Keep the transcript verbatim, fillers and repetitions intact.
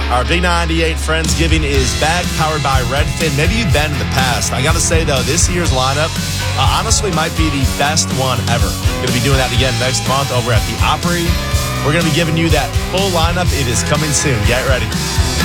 Our Big ninety-eight Friendsgiving is back, powered by Redfin. Maybe you've been in the past. I got to say, though, this year's lineup uh, honestly might be the best one ever. Going to be doing that again next month over at the Opry. We're going to be giving you that full lineup. It is coming soon. Get ready.